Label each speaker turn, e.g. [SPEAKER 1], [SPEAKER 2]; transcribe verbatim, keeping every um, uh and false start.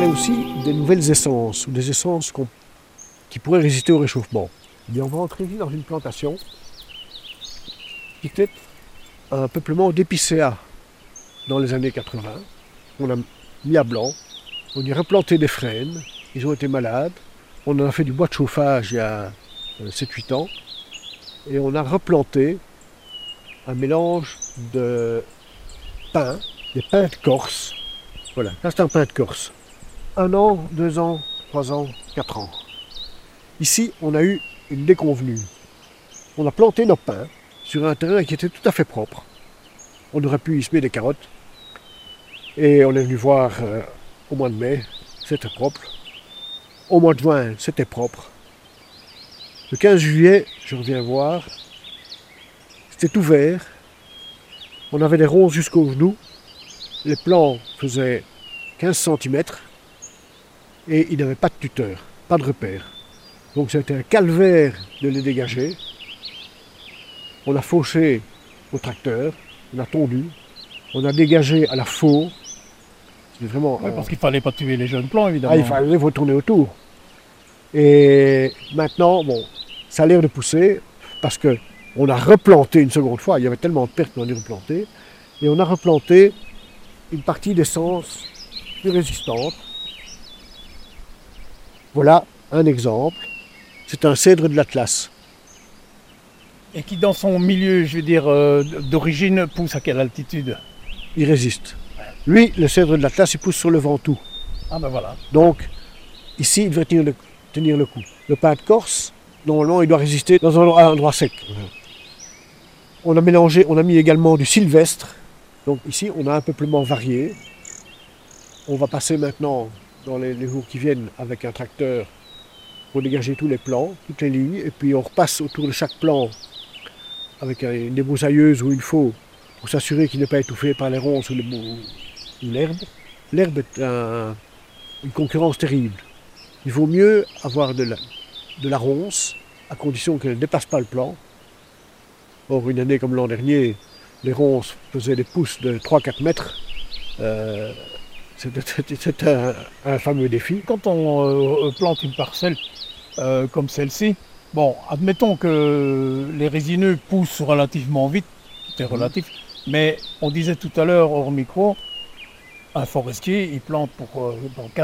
[SPEAKER 1] parlait aussi des nouvelles essences, ou des essences qu'on- qui pourraient résister au réchauffement. Eh bien, on va entrer ici dans une plantation qui était un peuplement d'épicéas dans les années quatre-vingts. On a mis à blanc, on y a replanté des frênes, ils ont été malades, on en a fait du bois de chauffage il y a sept huit ans, et on a replanté un mélange de pins, des pins de Corse. Voilà, ça c'est un pin de Corse. Un an, deux ans, trois ans, quatre ans. Ici, on a eu une déconvenue. On a planté nos pins sur un terrain qui était tout à fait propre. On aurait pu y semer des carottes. Et on est venu voir euh, au mois de mai, c'était propre. Au mois de juin, c'était propre. Le quinze juillet, je reviens voir, c'était tout vert. On avait des ronces jusqu'aux genoux. Les plants faisaient quinze centimètres et ils n'avaient pas de tuteur, pas de repère. Donc c'était un calvaire de les dégager. On a fauché au tracteur, on a tondu, on a dégagé à la faux. C'est vraiment.
[SPEAKER 2] Ouais,
[SPEAKER 1] euh,
[SPEAKER 2] parce qu'il ne fallait pas tuer les jeunes plants, évidemment.
[SPEAKER 1] Ah, il fallait retourner autour. Et maintenant, bon, ça a l'air de pousser parce qu'on a replanté une seconde fois. Il y avait tellement de pertes qu'on a dû replanter. Et on a replanté une partie d'essence plus résistante. Voilà un exemple. C'est un cèdre de l'Atlas.
[SPEAKER 2] Et qui, dans son milieu, je veux dire, euh, d'origine, pousse à quelle altitude?
[SPEAKER 1] Il résiste. Lui, le cèdre de l'Atlas, il pousse sur le Ventoux.
[SPEAKER 2] Ah ben voilà.
[SPEAKER 1] Donc, ici, il devrait tenir le, tenir le coup. Le pin de Corse, normalement, il doit résister dans un endroit, un endroit sec. On a mélangé, on a mis également du sylvestre. Donc ici, on a un peuplement varié. On va passer maintenant, dans les, les jours qui viennent, avec un tracteur pour dégager tous les plants, toutes les lignes. Et puis on repasse autour de chaque plant avec un- une débroussailleuse ou une faux pour s'assurer qu'il n'est pas étouffé par les ronces ou, le- ou l'herbe. L'herbe est un- une concurrence terrible. Il vaut mieux avoir de la, de la ronce, à condition qu'elle ne dépasse pas le plant. Or, une année comme l'an dernier, les ronces faisaient des pousses de trois à quatre mètres. Euh, C'était c'était un, un fameux défi.
[SPEAKER 2] Quand on euh, plante une parcelle euh, comme celle-ci, bon, admettons que les résineux poussent relativement vite, c'est relatif, mais on disait tout à l'heure hors micro, un forestier, il plante pour, euh, pour